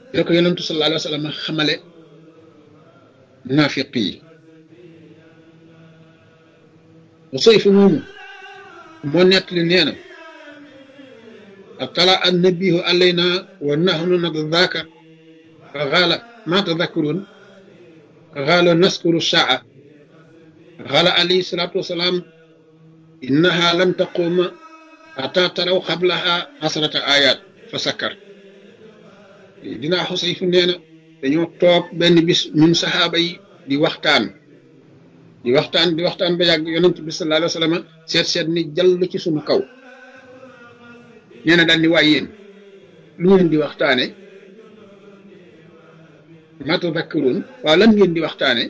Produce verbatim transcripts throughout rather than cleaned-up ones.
da ko yonentu sallallahu alayhi wa sallam xamale naafiq yi Usayf moomu moo nettali nee na atala annabihu alayna wa nahnu nadhaka fa qaala ma tadhakkurun qaala naskuru saa qaala alayhi salatu wasalaam innaha lam taquma hatta taraw qablaha asrata ayat fa sakkar dinaa Xusayf nee na dañoo toog benn bis ñun saxaaba yi di waxtaan di waxtaan di waxtaan ba yàgg yonent bi sallallahu alayhi wa sallam seet seet ni jàll ci suñu kaw nee na daal ni waay yéen lu ngeen di waxtaane ma tadakkaruun waaw lan ngeen di waxtaane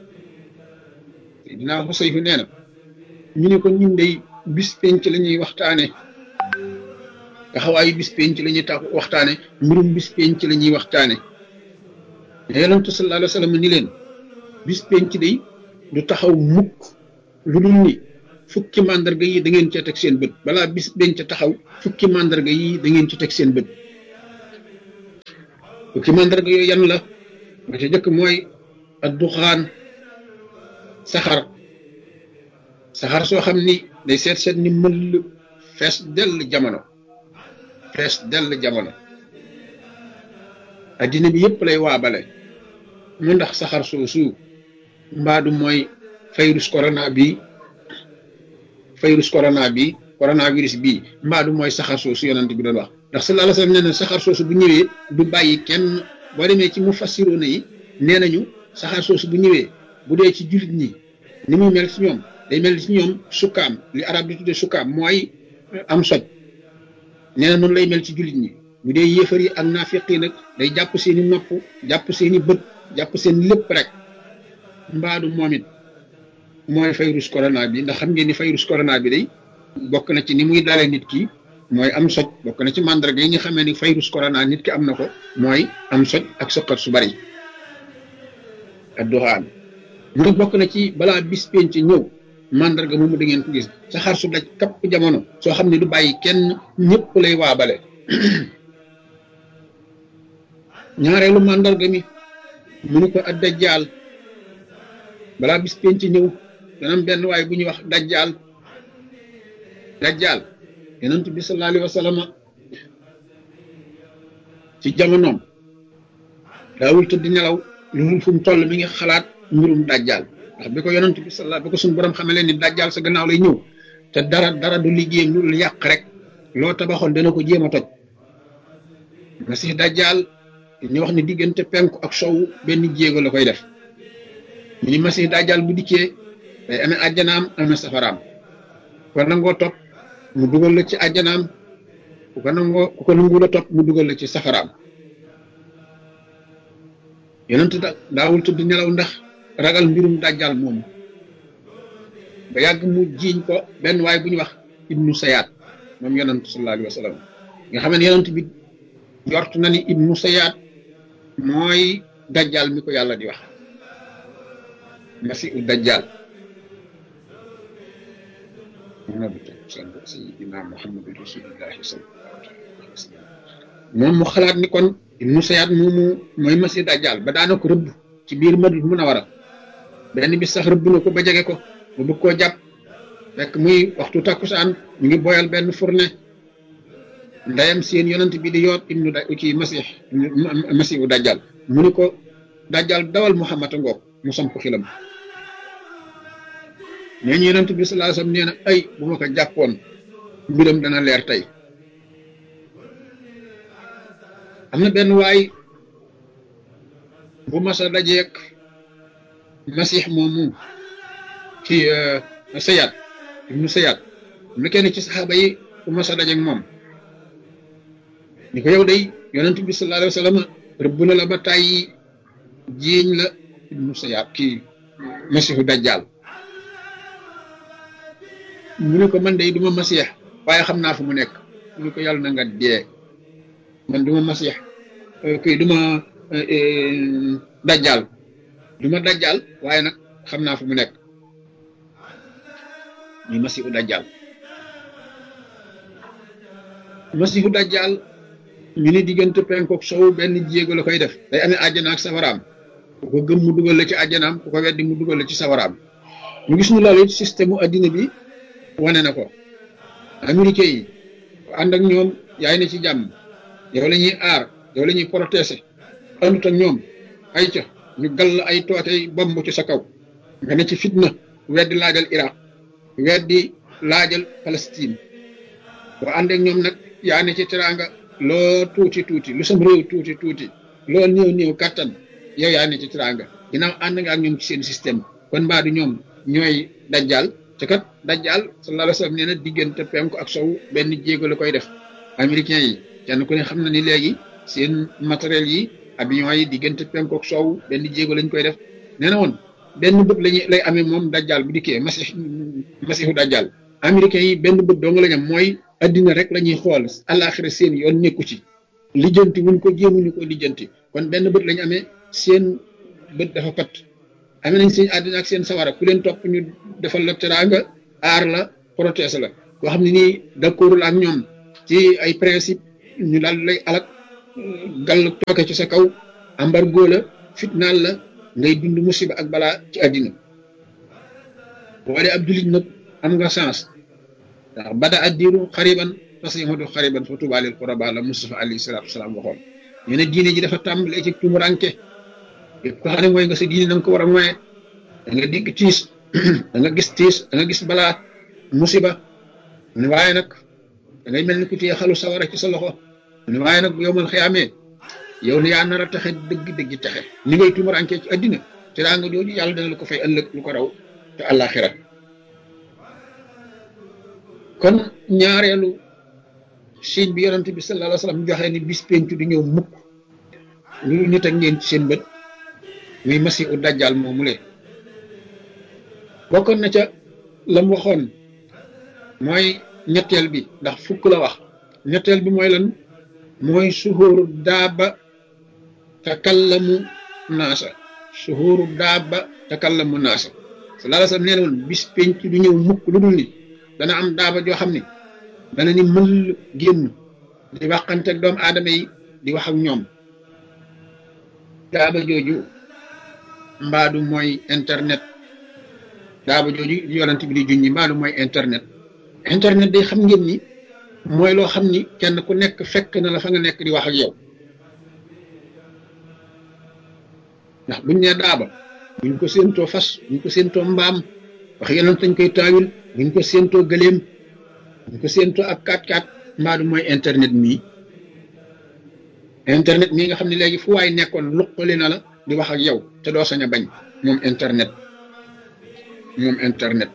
dinaa Xusayf nee na ñu ne ko ñun day bis penc la ñuy waxtaane taxawaayu bis penc la ñuy tax waxtaane mbirum bis penc la ñuy waxtaane mais yonentu sallallahu alayhi wa sallam ni leen bis penc day du taxaw mukk lu dul ni fukki màndarga yi da ngeen ci teg seen bët balaa bis penc taxaw fukki màndarga yi da ngeen ci teg seen bët fukki màndarga yooyu yan la ba ca jëkk mooy ad duxaan saxar saxar soo xam ni day seet seet ni mëll fees dell jamono fees dell jamono addina bi yëpp lay waabale mu ndax saxar soosu mbaadu mooy virus corona bi virus corona bi coronavirus bi mbaadu mooy saxar soosu yonent bi doon wax ndax sallallahu alayhi wasallam nee na saxar soosu bu ñëwee du bàyyi kenn boo demee ci mufassiroona yi nee nañu saxar soosu bu ñëwee bu dee ci jullit ñi ni muy mel ci ñoom day mel ci ñoom sukkaam li arab di tudde sukkaam mooy am soj nee na noonu lay mel ci jullit ñi bu dee yéefar yi ak naafiq yi nag day jàpp seeni nopp jàpp seeni bët jàpp seen lépp rek mbaadu moom it mooy virus corona bi ndax xam ngeen ni virus corona bi day bokk na ci ni muy dalee nit ki mooy am soj bokk na ci màndarga yi nga xamee ni virus corona nit ki am na ko mooy am soj ak sëqat su bari ak doxaan mu bokk na ci balaa bis penc ñëw màndarga moomu da ngeen ko gis saxaar su daj kapp jamono soo xam ne du bàyyi kenn ñëpp lay waabale ñaareelu màndarga mi mu ni ko ad dajjaal balaa bis penc ñëw dana am benn waay bu ñuy wax dajjaal dajjaal yonent bi sallallahu alayhi wa sallam ci jamonoom daawul tëdd nelaw lu dul fu mu toll mi ngi xalaat mbirum dajjaal ndax bi ko yonent bi sallallahu bi ko suñu borom xamee leen ni dajjaal sa gannaaw lay ñëw te dara dara du liggéeyam lu yàq rek loo tabaxoon dana ko jéem a toj masih dajjaal ñu wax ni diggante penku ak sowu benn jéego la koy def ñu ni masih dajjaal bu dikkee day amee àjjanaam amee safaraam kon nangoo topp mu dugal la ci àjjanaam ku ko nangoo ku ko nangu la topp mu dugal la ci safaraam yonent da daawul tudd nelaw ndax ragal mbirum dajjal moomu ba yàgg mu jiiñ ko benn waay bu ñu wax ibnu sayaat moom yonent sallallahu alayhi wa sallam nga xam ne yonent bi jort na ni ibnu sayaat mooy dajjal mi ko yàlla di wax masihu dajjal sayyidina muhammadu rasulillahi sallallahu alayhi wa sallam moom mu xalaat ni kon ibnu sayaat moomu mooy masihu dajjal ba daana ko rëbb ci biir Madina Munawara benn bis sax rëbb na ko ba jege ko ba bëgg koo jàpp fekk muy waxtu takkusaan ñu ngi boyal benn fourne ndeyam seen yonent bi di yoot ibnu da kii masih masihu dajjal mu ni ko dajjal dawal Muhammad a ngoog mu samp xilam nee ñu yonent bi sallallahu alayhi wasallam nee na ay bu ma ko jàppoon mbiram dana leer tey am na benn waay bu masa dajeek masih moomu ci sayaat ibnu sayaat am na kenn ci saxaaba yi bu masa dajeek moom ni ko yow day yonent bi sallallahu alayhi wasallam rëbb na la ba tàyyi jiiñ la ibnu sayaat kii masihu dajjal mu ne ko man day duma masih waaye xam naa fu mu nekk mu ne ko yàlla na nga dee man duma masih kii duma dajjal duma dajjal waaye nag xam naa fu mu nekk muy masihu dajjal masihu dajjal ñu ni diggante penku ak sow benn jéego la koy def day amee àjjana ak safaraam ku ko gëm mu dugal la ci àjjanaam ku ko weddi mu dugal la ci safaraam ñu gis ñu loolu it système mu addina bi wane na ko américain yi ànd ak ñoom yaay na ci jàmm yow la ñuy aar yow la ñuy protéger àndut ak ñoom ay ca ñu gall ay tootey bomb ci sa kaw nga ne ci fitna weddi laajal Iraq weddi laajal Palestine boo ànd ak ñoom nag yaa ne ci teraanga loo tuuti tuuti lu sam réew tuuti tuuti loo néew néew kattan yow yaa ne ci teraanga ginnaaw ànd nga ak ñoom ci seen système kon mbaa du ñoom ñooy dajjal te kat dajjal sallallahu alayhi wa sallam nee na diggante penku ak sow benn jéego la koy def américains yi kenn ku ne xam na ni léegi seen matériel yi avion yi diggante penku ak sow benn jéego lañ koy def nee na woon benn bët lañuy lay amee moom dajjal bu dikkee masih masihu dajjal américains yi benn bët dong lañ am mooy addina rek la ñuy xool àllaaxira seen yoon nekku ci lijjanti wuñ ko jéemuñu ko lijjanti kon benn bët lañ amee seen bët dafa pat amee nañ seen àddina ak seen sawara ku leen topp ñu defal la teraanga aar la protéger la koo xam ne nii d'accordul ak ñoom ci ay principe ñu daal lay alak gàll tooke ci sa kaw embargo la fitnaal la ngay dund musiba ak balaa ci àddina boo dee ab jullit nag am nga chance ndax bada addiru xariban fasihudu xariban fa tuuba lil quraba la Mustafa alayhi salaatu wasalaam waxoon ñu ne diine ji dafa tàmbalee ci tumuranke yëpp ko xam ne mooy nga sa diine na nga ko war a moye da nga digg tiis da nga gis tiis da nga gis balaa musiba mu ne waaye nag da ngay mel ni ku téye xalu sawara ci sa loxo mu ne waaye nag bu yow mal xiyaamee yow ne yaa nar a taxe dëgg dëgg taxe ni ngay tumuranke ci addina te daa nga jooju yàlla dana la ko fay ëllëg lu ko raw te àllaaxira kon ñaareelu signe bi yonent bi sallallahu alayhi wa sallam joxe ni bis pencu di ñëw mukk lu nit ak ngeen ci seen bët muy masihu dajjal moomu lee bokkoon na ca lam waxoon mooy ñetteel bi ndax fukk la wax ñetteel bi mooy lan mooy suhuru daaba takallamu naasa suhuru daaba takallamu naasa sallallahu alayhi wa sallam nee na woon bis pencu di ñëw mukk lu dul ni dana am daaba joo xam ne dana ni mël génn di waxante ak doomu aadama yi di wax ak ñoom daaba jooju mbaadu mooy internet daaba jooju yonent bi di junñi mbaadu mooy internet internet day xam ngeen ni mooy loo xam ni kenn ku nekk fekk na la fa nga nekk di wax ak yow ndax buñ nee daaba buñ ko séentoo fas buñ ko séentoo mbaam wax yonent dañ koy taawil buñ ko séentoo gëléem buñ ko séentoo ab kaat kaat mbaadu mooy internet mii internet mii nga xam ne léegi fu waay nekkoon luqali na la di wax ak yow te doo sañ a bañ moom internet moom internet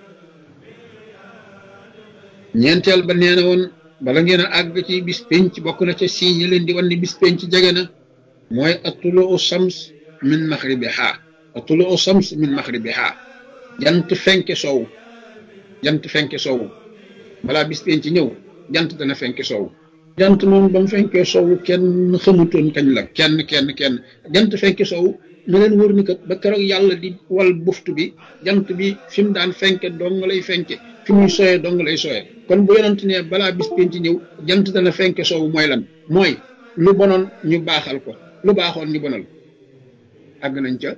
ñeenteel ba nee na woon bala ngeen a àgg ci bis penc bokk na ca signe leen di wan ni bis penc jege na mooy atuluu shams min maghribiha atuluu shams min maghribiha jant fenke soow jant fenke soow balaa bis penc ñëw jant dana fenke soow jant moom ba mu fenkee soow kenn xamutoon kañ la kenn kenn kenn jant fenke soow na leen wër ni kat ba keroog yàlla di wal buftu bi jant bi fi mu daan fenke dong lay fenke fi muy sooyee dong lay sooyee kon bu yonent ne balaa bis penc ñëw jant dana fenke soow mooy lan mooy lu bonoon ñu baaxal ko lu baaxoon ñu bonal àgg nañ ca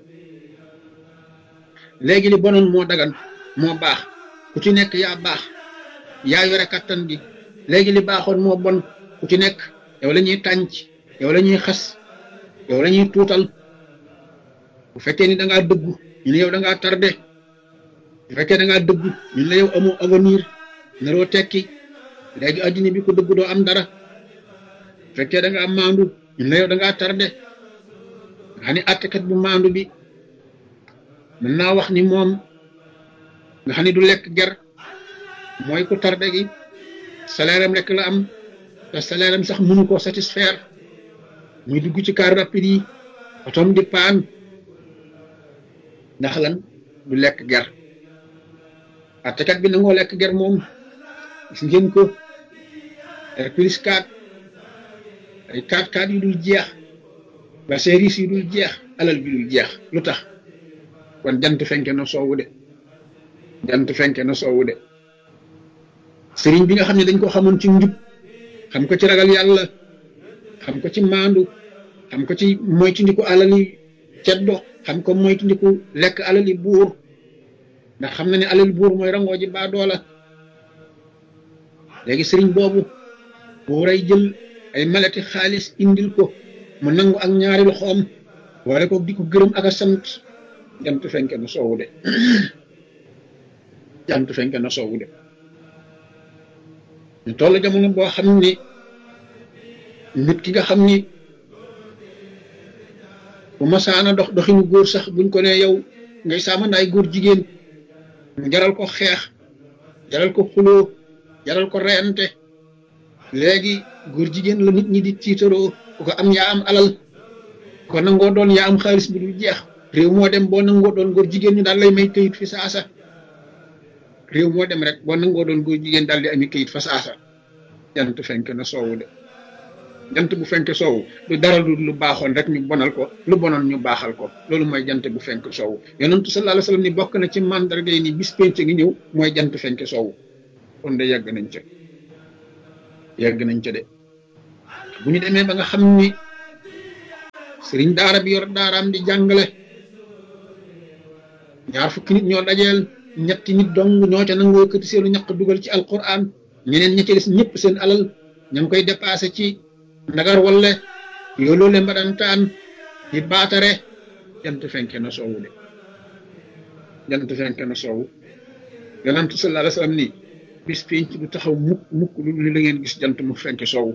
léegi li bonoon moo dagan moo baax ku ci nekk yaa baax yaa yore kattan gi léegi li baaxoon moo bon ku ci nekk yow la ñuy tànc yow la ñuy xas yow la ñuy tuutal bu fekkee ni da ngaa dëggu ñu ne yow da ngaa tardé bu fekkee da ngaa dëggu ñu ne yow amoo avenir naroo tekki léegi addina bi ko dëggu doo am dara bu fekkee da ngaa maandu ñu ne yow da ngaa tardé nga xam ne àttekat bu maandu bi mën naa wax ni moom nga xam ne du lekk ger mooy ku tardé gi salaire am rek la am te salaire am sax mënu koo satisfaire muy dugg ci car rapide yi otom di paan ndax lan du lekk ger àttekat bi nangoo lekk ger moom gis ngeen ko R plus quatre ay quatre quatre yu dul jeex ba service yu dul jeex alal bi dul jeex lu tax kon jant fenke na soowu de jant fenke na soowu de sëriñ bi nga xam ne dañ ko xamoon ci njub xam ko ci ragal yàlla xam ko ci maandu xam ko ci moytandiku alali ceddo xam ko moytandiku lekk alali buur ndax xam na ne alali buur mooy rangoo ji baa doola léegi sëriñ boobu buuray jël ay malati xaalis indil ko mu nangu ak ñaari loxoom wala ko di ko gërëm ak a sant jant fenke na soowu de jant fenke na soowu de ñu toll jamono boo xam ni nit ki nga xam ni bu masaana dox doxinu góor sax buñ ko ne yow ngay saamandaay góor jigéen mu jaral ko xeex jaral ko xuloo jaral ko reyante léegi góor jigéen la nit ñi di tiitaroo ku ko am yaa am alal ko nangoo doon yaa am xaalis bu dul jeex réew moo dem boo nangoo doon góor jigéen ñu daal lay may këyit fi saasa réew moo dem rek boo nangoo doon góor jigéen daal di ami këyit fa saasa jant fenk na soowu de jant bu fenk soowu du dara lu lu baaxoon rek ñu bonal ko lu bonoon ñu baaxal ko loolu mooy jant bu fenk soowu yonentu sallallahu alayhi wasallam ni bokk na ci mandarga yi ni bis penc ngi ñëw mooy jant fenk soowu kon de yàgg nañ ca yàgg nañ ca de bu ñu demee ba nga xam ni sëriñ daara bi yor daaraam di jàngale ñaar fukki nit ñoo dajeel ñetti nit dong ñoo ca nangoo këti seenu ñaq dugal ci alquran ñeneen ña ca des ñëpp seen alal ña ngi koy dépassé ci ndagar walle yooloo le mbadantaan di baatare jant fenke na soowu de jant fenke na soowu yonent sallallahu alayhi wasallam ni bis penc du taxaw mukk mukk lu la ngeen gis jant mu fenke soowu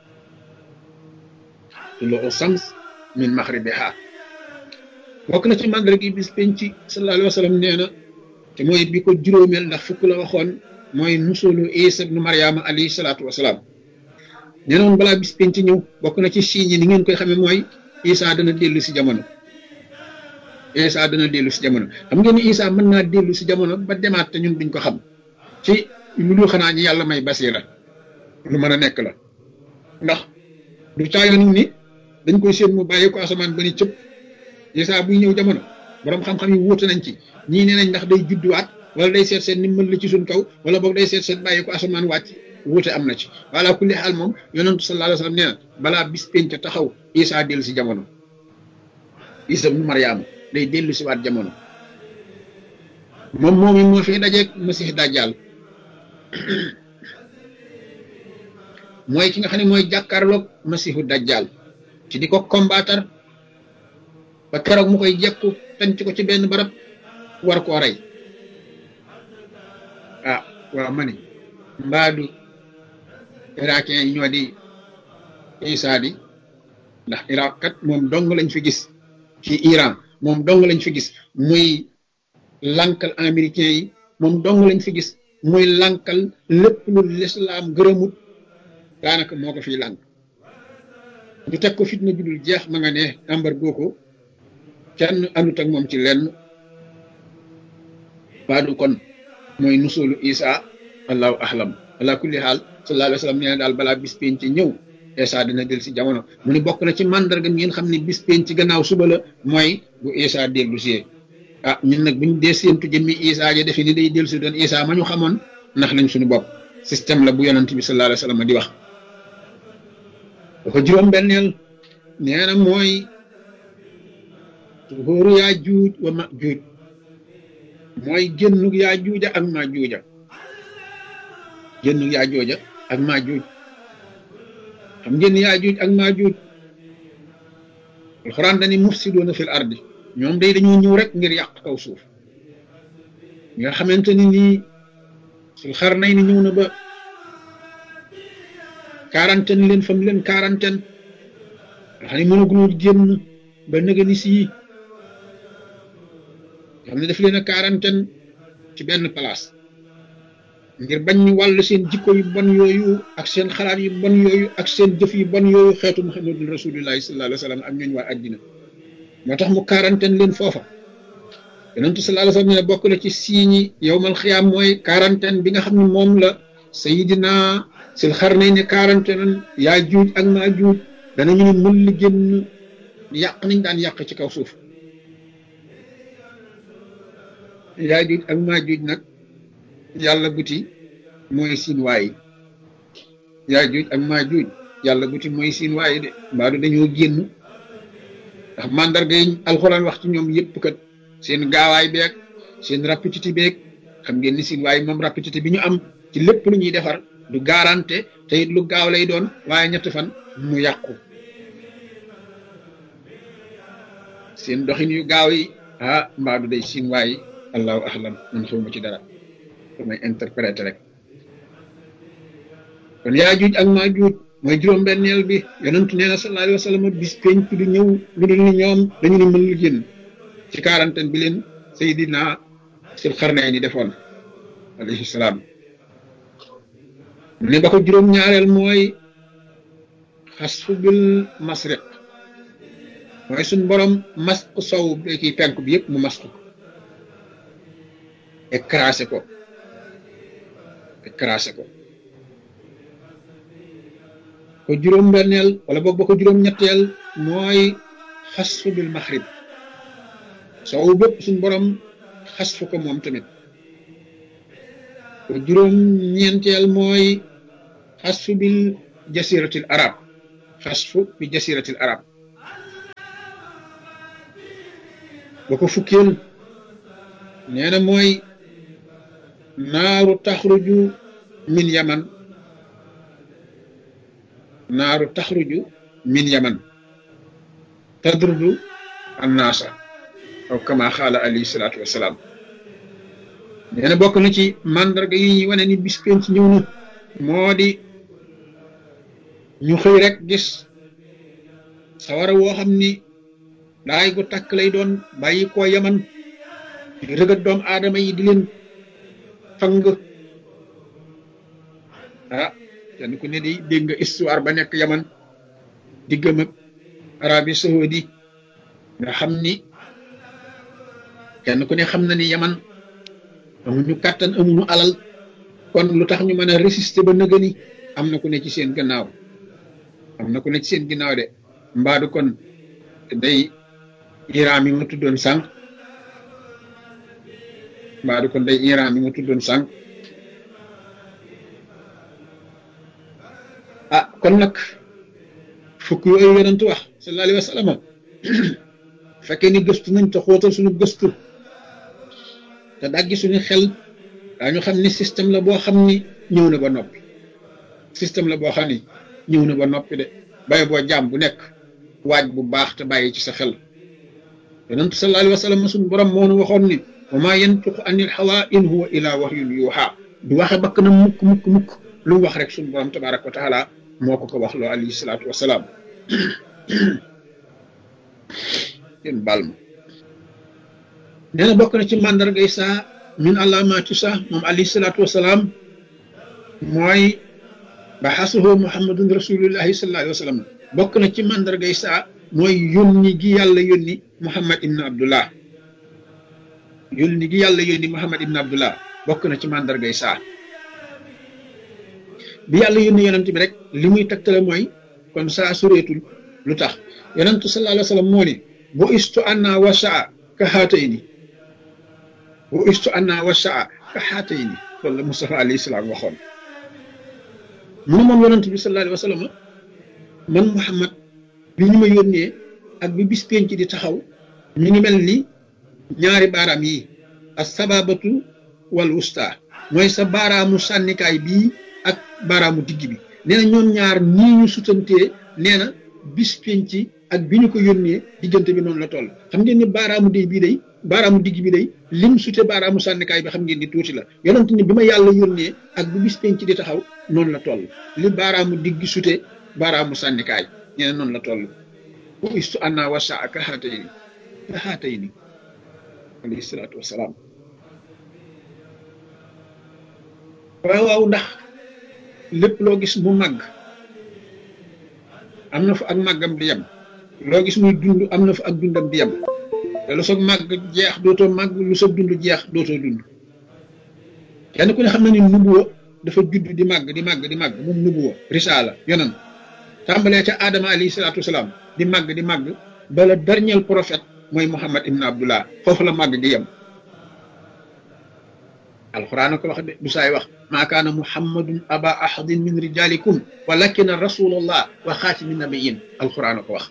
lu sams min maghribiha bokk na ci mandarga gi bis penc sallallahu alayhi wasallam nee na te mooy bi ko juróomeel ndax fukk la waxoon mooy nusulu Isa ibnu Maryama alayhi salaatu wasalaam nee noon balaa bis penc ñëw bokk na ci signe yi ni ngeen koy xamee mooy Isa dana dellu si jamono Isa dana dellu si jamono xam ngeen ni Isa mën naa dellu si jamono ba demaat te ñun duñ ko xam ci lu dul xanaa ñi yàlla may basira lu mën a nekk la ndax du caayoon ni dañ koy séen mu bàyyi ko asamaan ba ni cëpp Isa buy ñëw jamono borom xam-xam yi wuute nañ ci ñii nee nañ ndax day judduwaat wala day seet seen ni mën la ci suñ kaw wala boog day seet seen bàyyi ko asamaan wàcc wuute am na ci wala kulli xaal moom yonentu sallallahu alayhi wasallam nee na balaa bis penc taxaw Isa dellu si jamono Isa ibnu Maryama day dellu si waat jamono moom moom it moo fi dajeeg Masih Dajjal mooy ki nga xam ne mooy jàkkaarloog Masihu Dajjal ci di ko combattre ba keroog mu koy jekku tànc ko ci benn barab war koo rey ah waaw ma ni mbaadu irakien yi ñoo di Isa di ndax Irak kat moom dong lañ fi gis ci Iran moom dong lañ fi gis muy lankal américain yi moom dong lañ fi gis muy lankal lépp lu l'islam gërëmut daanaka moo ko fiy lànk ñu teg ko fitna judul jeex ma nga ne embargo ko kenn andut ak moom ci lenn baadu kon mooy nusulu Isa allahu ahlam ala kulli xaal sallallahu alayhi wa sallam nee na daal balaa bis penc ci ñëw Isa dina del si jamono mu ni bokk na ci mandarga ngeen xam ne bis penc ci gannaaw suba la mooy bu Isa dellu si ah ñun nag buñ dee séentu jëmmi Isa ja defe ni day dellu si doon Isa ma ñu xamoon ndax nañ suñu bopp système la bu yonent bi sallallahu alayhi wa sallam di wax ko juróom benneel nee na mooy zuhuru yaa juuj wa ma juuj mooy génnug yaa juuja ak ma juuja génnug yaa jooja ak ma juuj xam ngeen yaa juuj ak ma juuj alxuraan dani mufsiduuna fil ardi ñoom day dañoo ñëw rek ngir yàq kaw suuf nga xamante ni nii sul xar nay ni ñëw na ba quarantaine leen fam leen quarantaine nga xam ne mënaguñoo génn ba nëga ni sii xam ne daf leen a quarantaine ci benn place ngir bañ ñu wàll seen jikko yu bon yooyu ak seen xalaat yu bon yooyu ak seen jëf yu bon yooyu xeetu muhammadul rasulillahi sallallahu alayhi wa sallam ak ñooñu waa àddina moo tax mu quarantaine leen foofa yonentu sallallahu alayhi wa sallam ne bokk na ci siiñi yowmal xiyaam mooy quarantaine bi nga xam ne moom la sayidina sil xarnayni quarantaine yaa juuj ak maa juuj danañu ne mën li génn yàq nañ daan yàq ci kaw suuf yaa juuj ak maa juuj nag yàlla buti mooy siin waay yaa juuj ak maa juuj yàlla bu ci mooy siin waaye de mbaa du dañoo génn ndax mandarga yi alxuraan wax ci ñoom yëpp kat seen gaawaay beeg seen rapidité beeg xam ngeen ni siin waaye moom rapidité bi ñu am ci lépp lu ñuy defar du garanté te it lu gaaw lay doon waaye ñetti fan mu yàqu seen doxin yu gaaw yi ah mbaa du day siin waaye allahu ahlam man xawma ci dara damay interpréter rek kon yaa juuj ak maa juuj mooy juróom-benneel bi yonentu nee na sallallahu alayhi wa sallam bis penc du ñëw lu dul ni ñoom dañu ne mën lu génn ci quarantaine bi leen Seydina Sil Xarnayni defoon alayhi salaam mu ne ba ko juróom-ñaareel mooy xasfu bil masriq mooy suñ borom masq sow bi kii penk bi yëpp mu masq ko écrasé ko écrasé ko ko juróom-benneel wala boog ba ko juróom-ñetteel mooy xasfu bil maxrib sow bépp suñ borom xasfu ko moom tamit ko juróom-ñeenteel mooy xasfu bil jasiratil arab xasfu bi jasiratil arab ba ko fukkeel nee na mooy naaru taxruju min yaman naaru taxruju min yaman tadrudu annaasa aw kama xaala alayhi salaatu wasalaam nee na bokk na ci mandarga yi ñuy wane ni bis penc ñëw na moo di ñu xëy rek gis sawara woo xam ni daay gu takk lay doon bàyyi koo yaman di rëgat doom aadama yi di leen fang ah kenn ku ne di dégg nga histoire ba nekk yaman diggam ak Arabie Saoudi nga xam ni kenn ku ne xam na ni yaman amuñu kàttan amuñu alal kon lu tax ñu mën a résister ba nëgëni am na ku ne ci seen gannaaw am na ku ne ci seen gannaaw de mbaadu kon day Iran mi ma tuddoon sànq mbaadu kon day Iran mi ma tuddoon sànq ah kon nag fukk yooyu yonent wax sallallahu alayhi wa sallam fekkee ni gëstu nañ te xóotal suñu gëstu te daggi suñu xel daañu xam ni système la boo xam ni ñëw na ba noppi système la boo xam ni ñëw na ba noppi de bay boo jàmm bu nekk waaj bu baax te bàyyi ci sa xel yonent sallallahu alayhi wa sallam suñu borom moo nu waxoon ni wa maa yantiqu anil hawaa in huwa illaa wahyun yuuhaa du waxe bakk na mukk mukk mukk lu mu wax rek suñu borom tabaaraka wa taala moo ko ko wax loo alayhi salaatu wa salaam yéen baal ma nee na bokk na ci màndargay saa min alaamaati saa moom alayhi salaatu wa salaam mooy baxasuhu muhammadun rasulullahi sallallahu alayhi wa sallam bokk na ci màndargay saa mooy yónni gi yàlla yónni muhammad ibn abdullah yónni gi yàlla yónni muhammad ibn abdullah bokk na ci màndargay saa bi yàlla yónni yonent bi rek li muy tegtale mooy kon saa sureetul lu tax yonentu sallallahu alayhi wa sallam moo ni bu istu anna wa saa ka haatayni bu istu anna wa saa ka haatayni loolu la Mustafa alayhi salaam waxoon mu ne moom yonent bi sallallahu alayhi wa sallam man Muhammad bi ñu ma yónnee ak bi bis penc di taxaw ñu ngi mel ni ñaari baaraam yi as sababatu wal wusta mooy sa baaraamu sànnikaay bii ak baaraamu digg bi nee na ñoom ñaar ñii ñu sutantee nee na bis penc ak bi ñu ko yónnee diggante bi noonu la toll xam ngeen ni baaraamu day bii day baaraamu digg bi day lim sute baaraamu sànnikaay bi xam ngeen ni tuuti la yonent ni bi ma yàlla yónnee ak bi bis penc di taxaw noonu la toll li baaraamu digg sute baaraamu sànnikaay nee na noonu la toll bu istu anna wa saa ka haatayni ka haatayni alayhi salaatu wasalaam waaw waaw ndax lépp loo gis mu màgg am na fa ak màggam di yem loo gis muy dund am na fa ak dundam di yem te lu soog màgg jeex dootoo màgg lu soog dund jeex dootoo dund kenn ku ne xam na ni nubuwa dafa judd di màgg di màgg di màgg moom nubuwa risaala yonan tàmbalee ca Adama alayhi salaatu wasalaam di màgg di màgg bala dernier prophète mooy Muhammad ibn Abdullah foofu la màgg di yem alquran ko wax de du saay wax maa kaana muhammadun aba ahadin min rijalikum walakina rasulullah wa xaatimi nabiyin alquran ko wax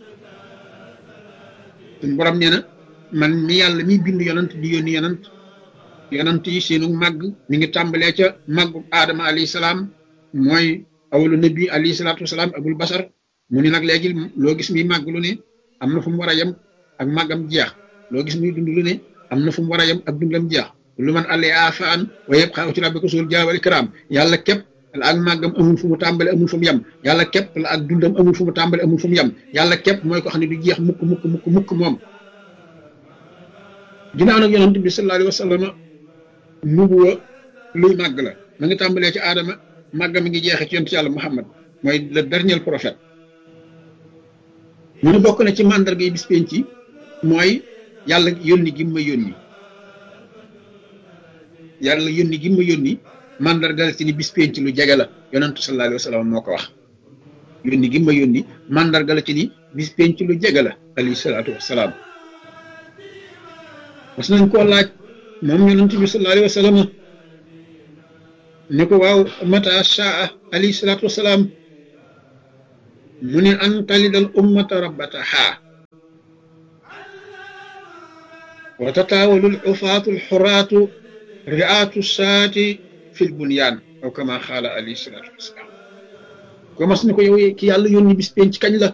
suñ borom nee na man mi yàlla mi bind yonant di yónni yonant yonant yi seenu màgg mi ngi tàmbalee ca màggu aadama alayhi salaam mooy awalu nabi alayhi salaatu wasalaam abul basar mu ni nag léegi loo gis muy màgg lu ne am na fu mu war a yem ak màggam jeex loo gis muy dund lu ne am na fu mu war a yem ak dundam jeex lu man àllee afaan wa yabqa wajhu rabbika zul jalali wal ikram yàlla képp la ak màggam amul fu mu tàmbale amul fu mu yem yàlla képp la ak dundam amul fu mu tàmbale amul fu mu yem yàlla képp mooy ko xam ne du jeex mukk mukk mukk mukk moom ginnaaw nag yonent bi sallallahu alayhi wa sallam nubuwa luy màgg la ma ngi tàmbalee ci aadama màggam mi ngi jeexee ci yonent yàlla Muhammad mooy le dernier prophète mu ne bokk na ci mandarga yi bis penc ci mooy yàlla yónni gi ma yónni yàlla yónni gi ma yónni mandarga la ci ni bis penc lu jege la yonent sallallahu alayhi wa sallam moo ko wax yónni gi ma yónni mandarga la ci ni bis penc lu jege la alayhi salaatu wasalaam mas nañ koo laaj moom yonent bi sallallahu alayhi wa sallam ne ko waaw mata shaa alayhi salaatu wasalaam mu ne an talidal ummata rabbataha wa tatawalul ufaatul xuraatu ri'aatu saati fil bunyaan aw kama xaala alayhi salaatu wasalaam ko mas ne ko yow ki yàlla yónni bis penc kañ la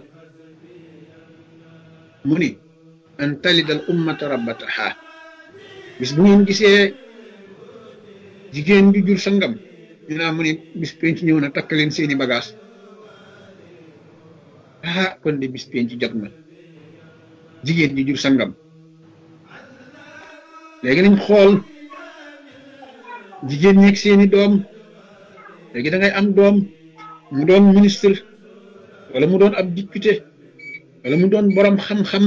mu ni an talidal ummata rabbataha bis bu ngeen gisee jigéen bi jur sangam dinaa mu ni bis penc ñëw na takk leen seeni bagage ah kon de bis penc jot na jigéen bi jur sangam léegi nañ xool jigéen ñeeg seeni doom léegi da ngay am doom mu doon ministre wala mu doon ab député wala mu doon borom xam-xam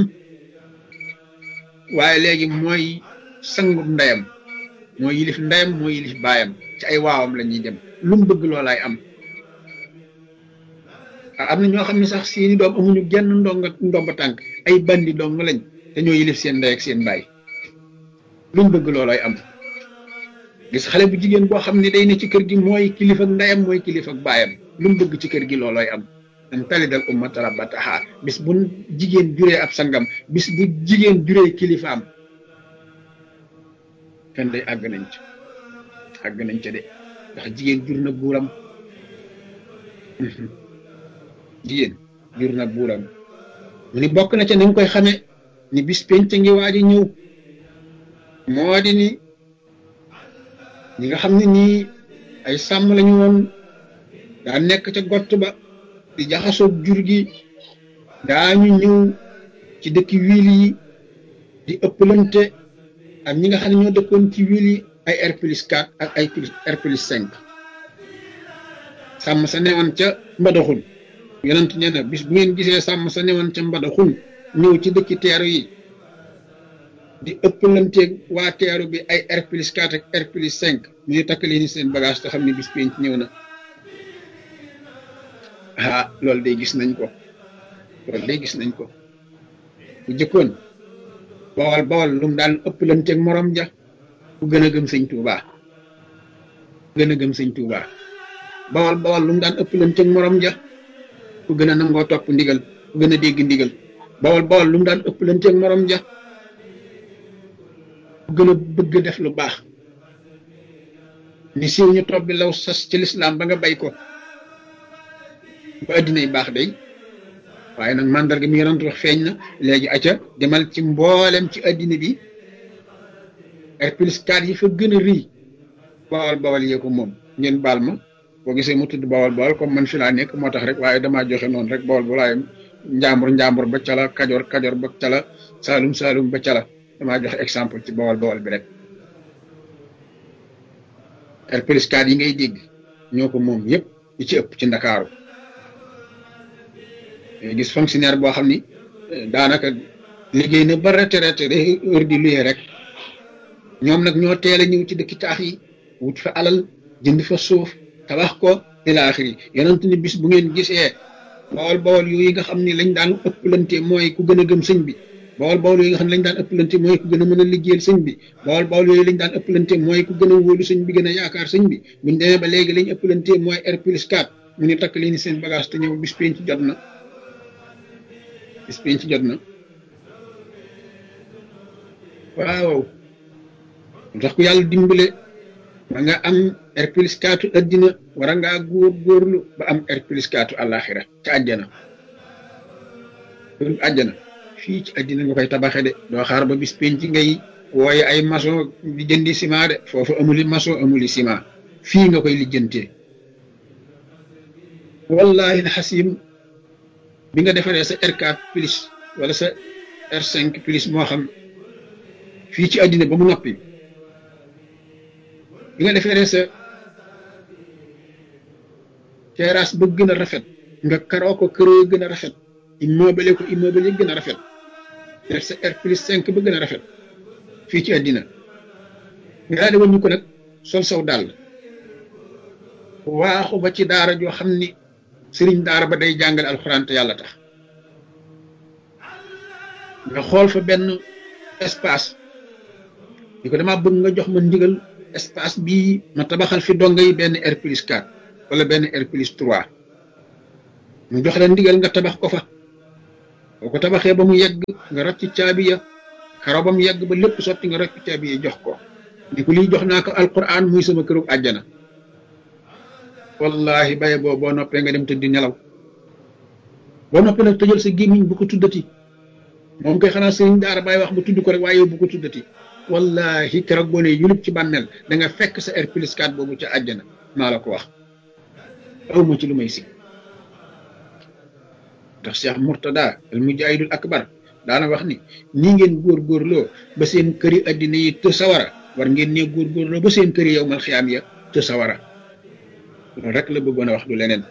waaye léegi mooy sangub ndeyam mooy yilif ndeyam mooy yilif baayam ci ay waawam la ñuy dem lu mu bëgg loolaay am am na ñoo xam ne sax seeni doom amuñu genn ndonga ndomba tànk ay bandi dong lañ te ñoo yilif seen ndey ak seen baay lu mu bëgg loolaay am gis xale bu jigéen boo xam ne day ne ci kër gi mooy kilifa ak ndeyam mooy kilifa ak baayam lu mu bëgg ci kër gi loolooy am an talidal ummata rabbataha bis bu jigéen juree ab sangam bis bu jigéen juree kilifaam kan day àgg nañ ca àgg nañ ca de ndax jigéen jur na buuram jigéen jur na buuram mu ni bokk na ca ni nga koy xame ni bis penc ngi waaj a ñëw moo di ni ñi nga xam ne nii ay sàmm lañu woon daa nekk ca gott ba di jaxasoog jur gi daañu ñëw ci dëkki wiil yi di ëppalante ak ñi nga xam ne ñoo dëkkoon ci wiil yi ay R plus quatre ak ay R plus cinq sàmm sa newoon ca mbadaxun yonent nee na bis bu ngeen gisee sàmm sa newoon ca mbadaxun ñëw ci dëkki teeru yi di ëppalanteeg waa teeru bi ay R plus quatre ak R plus cinq ñu ngi takk leen seen bagage te xam ne bis penc ñëw na ah loolu day gis nañ ko loolu day gis nañ ko bu jëkkoon bawal bawal lu mu daan ëppalanteeg morom ja ku gën a gëm sëñ Tuuba gën a gëm sëñ Tuuba bawal bawal lu mu daan ëppalanteeg morom ja ku gën a nangoo topp ndigal ku gën a dégg ndigal bawal bawal lu mu daan ëppalanteeg morom ja ku gën a bëgg def lu baax ni siiw ñu topp bi law sas ci lislaam ba nga bay ko ba addinay baax day waaye nag mandarga mi yonent wax feeñ na léegi acca demal ci mboolem ci addina bi R plus quatre yi fa gën a rëy bawal bawal yee ko moom ngeen baal ma boo gisee mu tudd bawal bawal comme man fi laa nekk moo tax rek waaye damaa joxe noonu rek bawal bu laay njàmbur njàmbur ba cala kajoor kajoor ba cala saalum saalum ba cala damaa joxe exemple ci bawal bawal bi rek R plus quatre yi ngay dégg ñoo ko moom yëpp yi ci ëpp ci ndakaaru gis fonctionnaire boo xam ni daanaka liggéey na ba retraité heure di luyee rek ñoom nag ñoo teel a ñëw ci dëkki taax yi wut fa alal jënd fa suuf tabax ko ila axiri yonent ni bis bu ngeen gisee bawal bawal yooyu nga xam ni lañ daan ëpplante mooy ku gën a gëm sëñ bi bawol bawol yooyu nga xam ne lañ daan ëppalante mooy ku gën a mën a liggéeyal sëñ bi bawol bawol yooyu lañ daan ëppalante mooy ku gën a wóolu sëñ bi gën a yaakaar sëñ bi buñ demee ba léegi lañ ëppalante mooy R plus quatre mu ñu takk leen seen bagage te ñëw bis penc jot na bis penc jot na waaw ndax ku yàlla dimbale ba nga am R plus quatre addina war a ngaa góor góorlu ba am R plus quatre àllaaxira ca àjjana àjjana fii ci àddina nga koy tabaxe de doo xaar ba bis penc ngay wooye ay maçon di jëndi ciment de foofu amuli maçon amuli ciment fii nga koy lijjantee wallahi alxasim bi nga defaree sa R quatre plus wala sa R cinq plus moo xam fii ci àddina ba mu noppi bi nga defaree sa terrasse ba gën a rafet nga karoo ko këroo gën a rafet immeuble ko immeuble yi gën a rafet def sa R plus cinq ba gën a rafet fii ci àddina nga daal di wàññi ko nag sol saw dàll waaxu ba ci daara joo xam ni sëriñ daara ba day jàngale alxuraan te yàlla tax nga xool fa benn espace di ko dama bëgg nga jox ma ndigal espace bii ma tabaxal fi donga yi benn R plus quatre wala benn R plus trois mu jox la ndigal nga tabax ko fa boo ko tabaxee ba mu yegg nga rocc caabi ya karo ba mu yegg ba lépp sotti nga rocc caabi ya jox ko di ko lii jox naa ko alquran muy sama këru àjjana wallahi baye boo boo noppee nga dem tëddi nelaw boo noppee nag tëjal sa gémmiñ bu ko tuddati moom koy xanaa sëriñ daara bàyyi wax ba tudd ko rek waaye yow bu ko tuddati wallahi keroog boo ne yulub ci bàmmeel da nga fekk sa R plus quatre boobu ca àjjana maa la ko wax awma ci lu may si ndax Cheikh Murtada al mujahidul akbar daana wax ni nii ngeen góorgóorloo ba seen këri addina yi të sawara war ngeen ne góorgóorloo ba seen këri yow mal xiyaam ya të sawara loolu rek la bëggoon a wax du leneen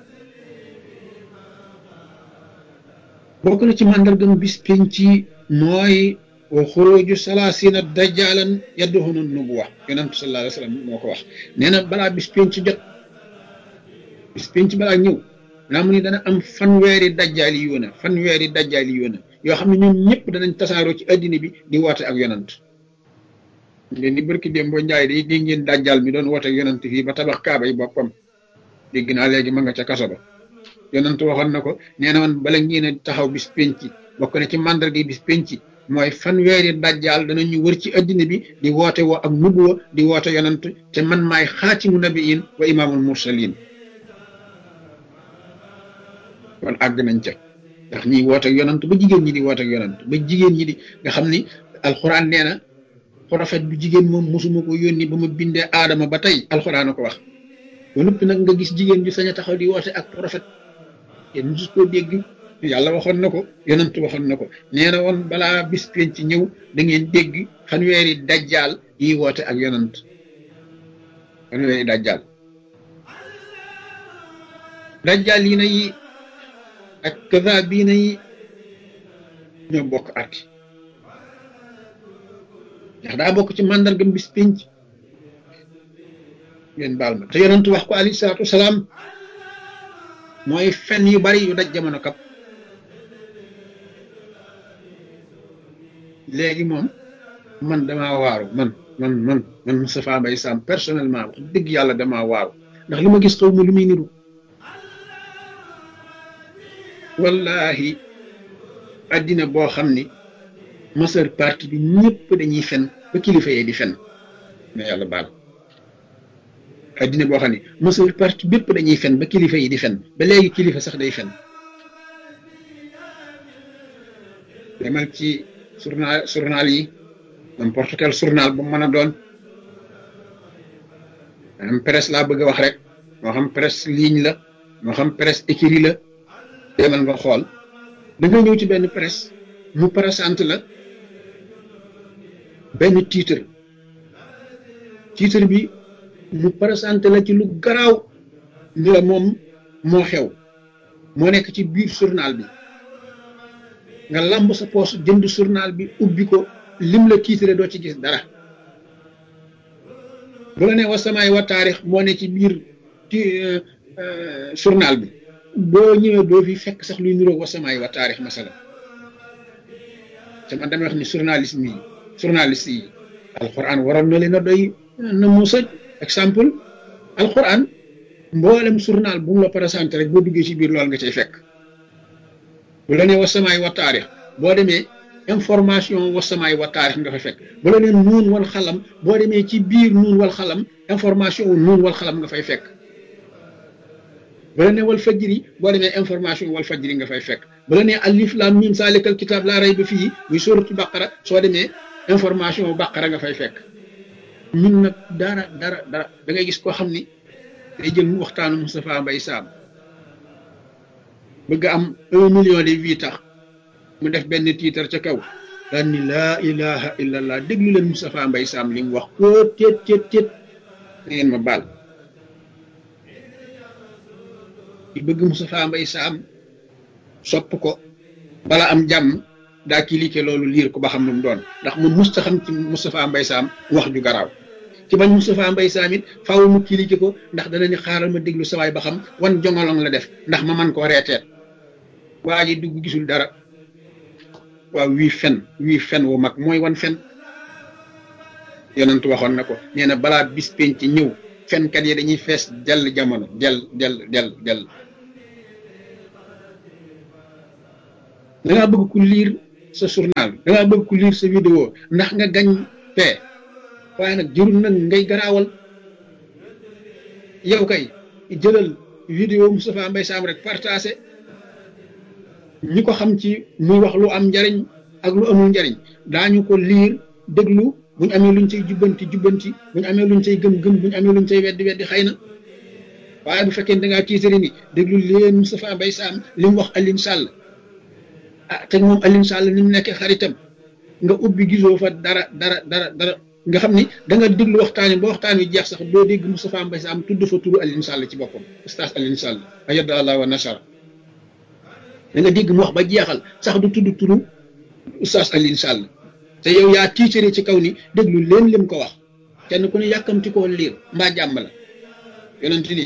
bokk na ci màndargam bis penc mooy wa xuruju salaasina dajjalan yadduhunu nubuwa yonent sallallahu alayhi wa sallam moo ko wax nee na balaa bis penc jot bis penc balaa ñëw naa mu ni dana am fanweeri dajjaali yoona fanweeri dajjaali yoona yoo xam ne ñoom ñëpp danañ tasaaroo ci addina bi di woote ak yonant ngeen di barki dem boo njaay day dégg ngeen dajjaal mi doon woote ak yonant fii ba tabax kaaba yi boppam dégg naa léegi ma nga ca kaso ba yonant waxoon na ko nee na woon bala ngeen a taxaw bis penc bokk na ci màndarga bis penc mooy fanweeri dajjaal danañu wër ci addina bi di woote woo ak nubuwa di woote yonant te man maay xaatimu nabiyin wa imaamul mursalin kon àgg nañ ca ndax ñi woote ak yonant ba jigéen ñi di woote ak yonant ba jigéen ñi di nga xam ni alxuraan nee na prophète bu jigéen moom mosuma ko yónni ba ma bindee aadama ba tey alxuraan a ko wax ba noppi nag nga gis jigéen ju sañ a taxaw di woote ak prophète yéen mosu koo dégg yàlla waxoon na ko yonant waxoon na ko nee na woon balaa bis penc ci ñëw da ngeen dégg fanweeri dajjaal yi woote ak yonant fanweeri dajjaal dajjaal yi na yi ak kaza bii na yi ñoo bokk arti ndax daa bokk ci màndargam bis penc ngeen baal ma te yonent wax ko alayhi salaatu wasalaam mooy fen yu bari yu daj jamono kap léegi moom man damaa waaru man man man man Moustapha Mbaye Sam personnellement wax dëgg yàlla damaa waaru ndax li ma gis xaw ma lu muy niru wallahi addina boo xam ni majeure partie bi ñëpp dañuy fen ba kilifa yee di fen mais yàlla baal addina boo xam ni majeure partie bépp dañuy fen ba kilifa yi di fen ba léegi kilifa sax day fen demal ci journal journal yi n'importe quel journal bu mën a doon am presse laa bëgg a wax rek moo xam presse ligne la moo xam presse écrit la demal nga xool da nga ñëw ci benn presse mu présente la benn titre titre bi mu présente la ci lu garaaw ni la moom moo xew moo nekk ci biir journal bi nga lamb sa poos jënd journal bi ubbi ko lim la titre doo ci gis dara bu la ne wa samaay wa taarix moo ne ci biir ci journal bi boo ñëwee doo fi fekk sax luy niroog wa samaay wa taarix masala te man damay wax ni journalisme yi journaliste yi alquran waroon na leen a doy na muusaj exemple alquran mboolem journal bu mu la présenté rek boo duggee ci biir loolu nga cay fekk bu la nee wasamaay wa taarix boo demee information wasamaay wa taarix nga fay fekk bu la nee nuun wal xalam boo demee ci biir nuun wal xalam information wu nuun wal xalam nga fay fekk bu la nee wal fajri boo demee information wal fajri nga fay fekk bu la nee alif lam mim salikal kitab laa rayba fii muy suratul baqara soo demee information baqara nga fay fekk ñun nag dara dara dara da ngay gis koo xam ni day jël mu waxtaanu Moustapha Mbaye Sam bëgg am un million de vues tax mu def benn tiitar ca kaw daan ni laa ilaha illallah déglu leen Moustapha Mbaye Sam li mu wax koo téet téet téet na ngeen ma baal di bëgg Moustapha Mbaye Sam sopp ko bala am jàmm daa cliquer loolu liir ko ba xam lu mu doon ndax mu musta xam ci Moustapha Mbaye Sam wax ju garaaw ci bañ Moustapha Mbaye Sam it faaw mu cliquer ko ndax dana ni xaaral ma déglu sawaay ba xam wan jongolong la def ndax ma man koo reeteet waa ji dugg gisul dara waaw wii fen wii fen wu mag mooy wan fen yonent waxoon na ko nee na balaa bis penc ci ñëw fenkat yi dañuy fees dell jamono dell dell dell dell da ngaa bëgg ku lire sa journal da ngaa bëgg ku lire sa vidéo ndax nga gañ pee waaye nag jërul nag ngay garaawal yow kay jëlal vidéo Moustapha Mbaye Sam rek partagé ñi ko xam ci muy wax lu am njariñ ak lu amul njariñ daañu ko lire déglu buñ amee luñ cay jubbanti jubbanti buñ amee luñ cay gëm gëm buñ amee luñ cay weddi weddi xëy na waaye bu fekkee da ngaa tiitari ni déglu leen Moustapha Mbaye Sam li mu wax Alioune Sall ah te moom Alioune Sall ni mu nekkee xaritam nga ubbi gisoo fa dara dara dara dara nga xam ni da nga déglu waxtaan wi ba waxtaan wi jeex sax doo dégg Moustapha Mbaye Sam tudd fa turu Alioune Sall ci boppam ustaas Alioune Sall ayada allah wa nasara da nga dégg mu wax ba jeexal sax du tudd turu ustaas Alioune Sall te yow yaa tiitare ci kaw ni déglu leen lim ko wax kenn ku ne yàkkamti koo liir mbaa jàmm la yonent ni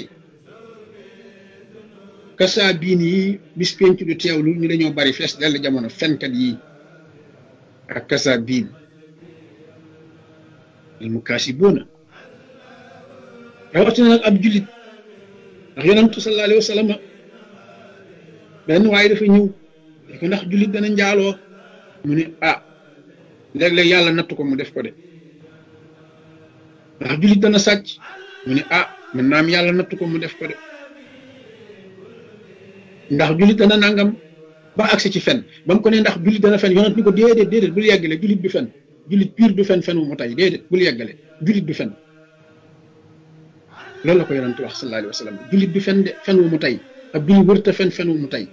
kasa biin yi bis penc du teewlu ñu dañoo bari fees dell jamono fenkat yi ak kasa biin il mu kaasi boona rawatina nag ab jullit ndax yonentu sallallahu alayhi wa sallam benn waaye dafa ñëw ko ndax jullit dana njaaloo mu ne ah léeg-léeg yàlla nattu ko mu def ko de ndax jullit dana sàcc mu ne ah man naam yàlla nattu ko mu def ko de ndax jullit dana nangam ba agsi ci fen ba mu ko ne ndax jullit dana fen yonent ni ko déedéet déedéet bul yeggale jullit du fen jullit pire du fen fen wu mu tay déedéet bul yeggale jullit du fen loolu la ko yonent wax sallallahu alayhi wa sallam jullit du fen de fen wu mu tay ab jullit wërta fen fen wu mu tay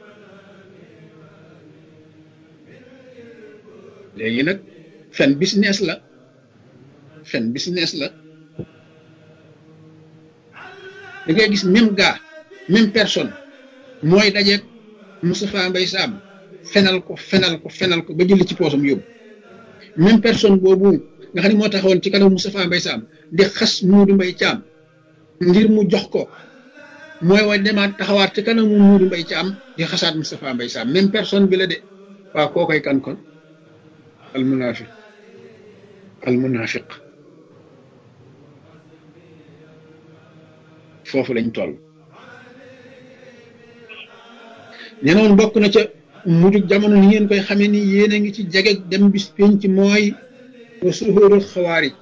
léegi nag fen business la fen business la da ngay gis même gars même personne mooy dajeeg Moustapha Mbaye Sam fenal ko fenal ko fenal ko ba jël ci poosam yóbbu même personne boobu nga xam ne moo taxawoon ci kanam Moustapha Mbaye Sam di xas Muudu Mbaye Caam ngir mu jox ko mooy wa demaat taxawaat ci kanam Muudu Mbaye Caam di xasaat Moustapha Mbaye Sam même personne bi la de waaw koo koy kan kon al munafiq al munafiq foofu lañ toll ñenoon bokk na ca mujug jamono ni ngeen koy xamee ni yéen a ngi ci jege dem bis penc mooy wa suhurul xawaarij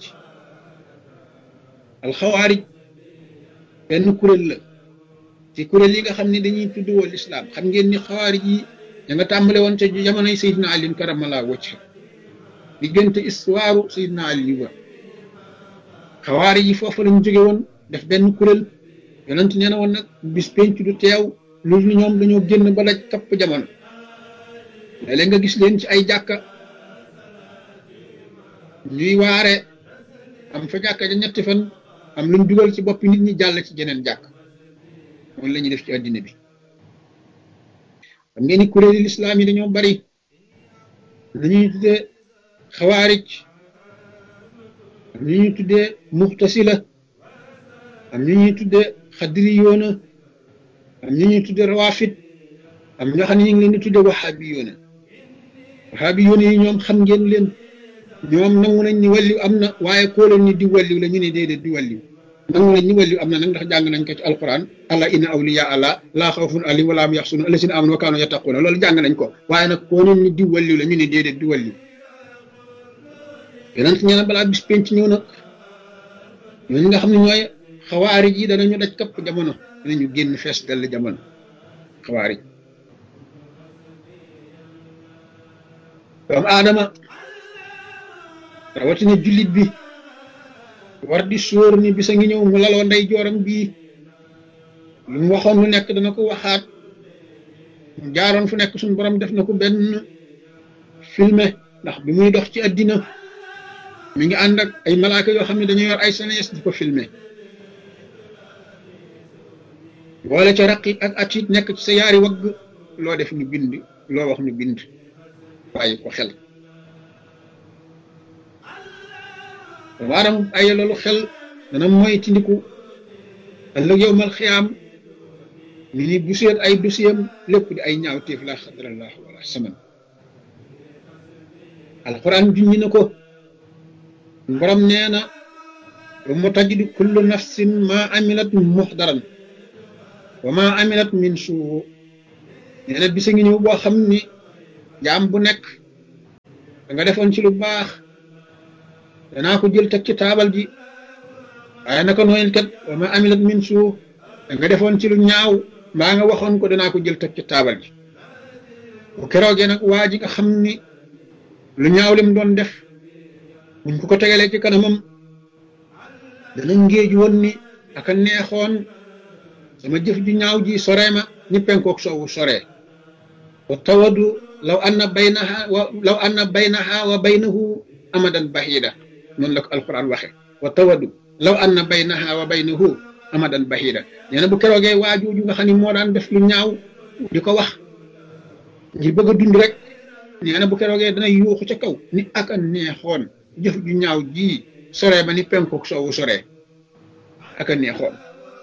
al xawaarij benn kuréel la ci kuréel yi nga xam ne dañuy tudd wal islam xam ngeen ni xawaarij yi da nga tàmbale woon ca jamonoy Seydina Ali karamallahu wajha diggante histoire Seydina Ali ba xawaarij yi foofu lañ jóge woon def benn kuréel yonent nee na woon nag bis penc du teew loolu ñoom dañoo génn ba daj kapp jamono léeg-léeg nga gis leen ci ay jàkka ñuy waare am fa jàkka ja ñetti fan am luñ dugal ci boppi nit ñi jàll ci jeneen jàkk moom la ñuy def ci àddina bi xam ngeen ni kuréeli lislaam yi dañoo bari dañuy tuddee xawaarij am ñu ñuy tuddee muxtasila am ñu ñuy tuddee xadri yoona am ñu ñuy tuddee rawaafit am ñoo xam ne ñu ngi leen di tuddee waxaabi yoona waxaabi yoon yi ñoom xam ngeen leen ñoom nangu nañ ni wàlliw am na waaye koo leen ni di wàlliw la ñu ne déedéet di wàlliw nangu nañ ni wàlliw am na nag ndax jàng nañ ko ci alquran allah inna awliya allah laa xawfun alayhim wa laa hum yaxzanun allazina amanu wa kaanu yattaquuna loolu jàng nañ ko waaye nag koo leen ni di wàlliw la ñu ne déedéet di wàlliw yonent ñee na balaa bis penc ñëw nag ñooñu nga xam ne ñooy xawaarij yi danañu daj kapp jamono danañu génn fees dell jamono xawaarij doomu aadama rawatina jullit bi war di sóor ni bisa ngi ñëw mu laloo ndey jooram bii lu mu waxoon lu nekk dana ko waxaat mu jaaroon fu nekk suñu borom def na ko benn filmé ndax bi muy dox ci àddina mi ngi ànd ak ay malaaka yoo xam ne dañu yor ay senes di ko filmé boole ca raqib ak atit nekk ci sa yaari wagg loo def ñu bind loo wax ñu bind bàyyi ko xel waaram ay loolu xel dana mooy tindiku ëllëg yowmal xiyaam mi ni bu seet ay dosiyam lépp di ay ñaaw téef la xadrallah wala saman alquran junñi na ko borom nee na mu tajidu kullu nafsin ma amilat muxdaran wa ma amilat min suu nee na bisa ngi ñëw boo xam ni jaam bu nekk da nga defoon ci lu baax danaa ko jël teg ci taabal ji waaye naka nooyel kat wa ma amilat min suu da nga defoon ci lu ñaaw mbaa nga waxoon ko danaa ko jël teg ci taabal ji bu keroogee nag waa ji nga xam ni lu ñaaw lim doon def buñ ko ko tegalee ci kanamam dana ngéej woon ni aka neexoon sama jëf ju ñaaw ji soree ma ni penkook soowu soree wa tawadu law anna baynaha wa law anna baynaha wa baynahu amadan bahida noonu la ko alquran waxe wa tawadu law anna baynaha wa baynahu amadan bahida nee na bu keroogee waajooju nga xam ne moo daan def lu ñaaw di ko wax ngir bëgg a dund rek nee na bu keroogee dana yuuxu ca kaw ni aka neexoon jëf ju ñaaw ji soree ba ni penkook soowu soree aka neexoon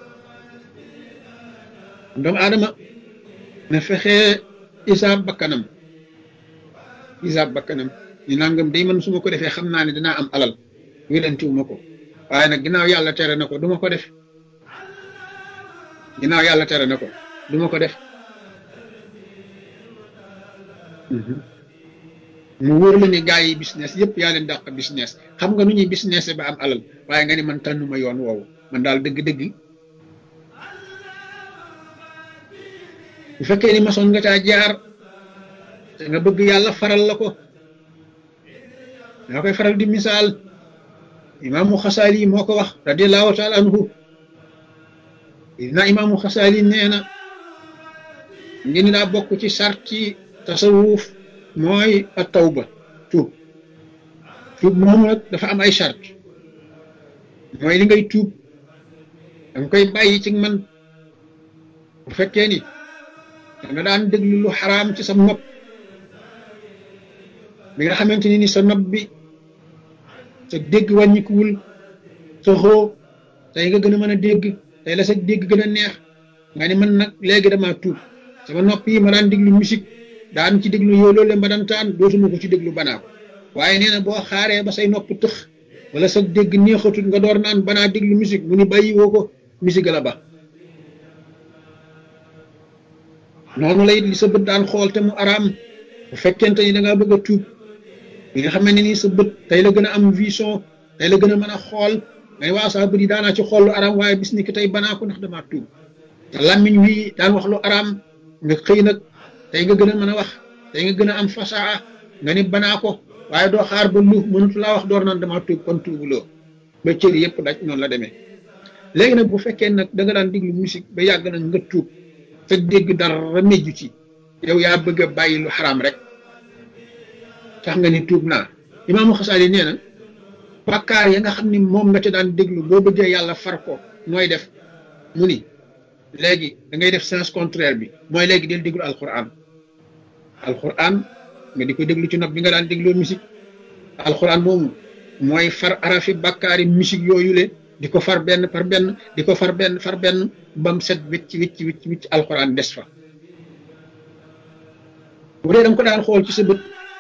doomu aadama na fexee isaab bakkanam isaab bakkanam ñu nangam day man su ma ko defee xam naa ne dinaa am alal wérantiwuma ko waaye nag ginnaaw yàlla tere na ko duma ko def ginnaaw yàlla tere na ko duma ko def mu wóor la ni gaa yi business yëpp yaa leen dàq business xam nga nu ñuy business ba am alal waaye nga ni man tànnuma yoon woowu man daal dëgg-dëgg bu fekkee ni masoon nga caa jaar te nga bëgg yàlla faral la ko daa koy faral di misaal imaamu xasaali moo ko wax radiallahu taala anhu na imaamu xasaali nee na ngeen daa bokk ci sarti tasawuf mooy a tawba tuub tuub moomu nag dafa am ay sart mooy li ngay tuub danga koy bàyyi ci man bu fekkee ni danga daan déglu lu xaraam ci sa nopp bi nga xamante ni ni sa nopp bi sa dégg wàññikuwul sa xoo tey nga gën a mën a dégg tey la sa dégg gën a neex nga ni man nag léegi dama tuub sama nopp yi ma daan déglu musique daan ci déglu yow loolu ma daan taan dootuma ko ci déglu banaa ko waaye nee na boo xaaree ba say nopp tëx wala sa dégg neexatul nga door naan banaa déglu musique mu ni bàyyi woo ko musique la ba noonu la it li sa bët daan xool te mu araam bu fekkente ni da ngaa bëgg a tuub bi nga xam ne ni sa bët tey la gën a am vision tey la gën a mën a xool ngay waa saa bët yi daanaa ci xool lu araam waaye bis ni ki tey banaa ko ndax damaa tuub te làmmiñ wi daan wax lu araam nga xëy nag tey nga gën a mën a wax tey nga gën a am fasaa nga ni banaa ko waaye doo xaar ba lu mënatu laa wax door naan damaa tuub kon tuubuloo ba cër yëpp daj noonu la demee léegi nag bu fekkee nag da nga daan déglu musique ba yàgg nag nga tuub te dégg dara méjju ci yow yaa bëgg a bàyyi lu xaraam rek tax nga ni tuub naa imaamu Xasaali nee na bàkkaar ya nga xam ni moom nga ca daan déglu boo bëggee yàlla far ko mooy def mu ni léegi da ngay def sens contraire bi mooy léegi del déglu alquran alquran nga di ko déglu ci nopp bi nga daan dégloo musique alquran moomu mooy far arafi bàkkaari musique yooyu le di ko far benn par benn di ko far benn far benn bam set wicc wicc wicc wicc alquran des fa bu dee da nga ko daan xool ci sa bët